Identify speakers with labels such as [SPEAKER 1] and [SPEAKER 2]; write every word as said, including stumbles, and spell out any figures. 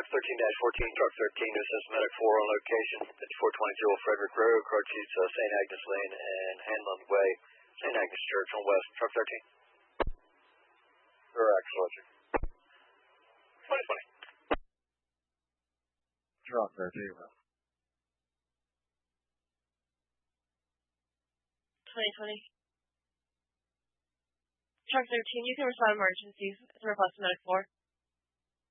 [SPEAKER 1] thirteen dash fourteen, truck thirteen, to assist medic four on location, fifty-four twenty Frederick Road, car chiefs uh, Saint Agnes Lane and Hanlon Way, Saint Agnes Church on West, truck thirteen.
[SPEAKER 2] Sure, excellent.
[SPEAKER 1] twenty twenty.
[SPEAKER 2] Truck thirteen.
[SPEAKER 3] twenty twenty. Truck thirteen, you can respond to emergencies. It's a request to medic four.